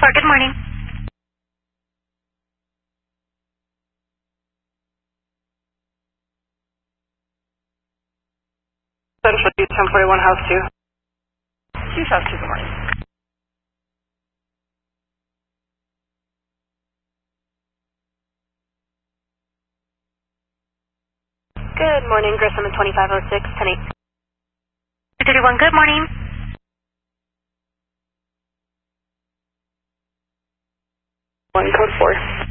4, good morning. Central 1041 House 2. Chief House 2, good morning. Good morning, Grissom at 2506, 10-8. 31, good morning. One code 4.